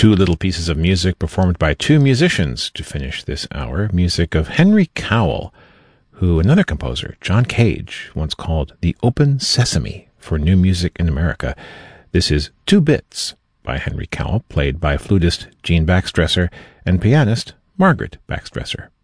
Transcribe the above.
Two little pieces of music performed by two musicians to finish this hour. Music of Henry Cowell, who another composer, John Cage, once called the Open Sesame for new music in America. This is Two Bits by Henry Cowell, played by flutist Jean Baxtresser and pianist Margaret Baxtresser.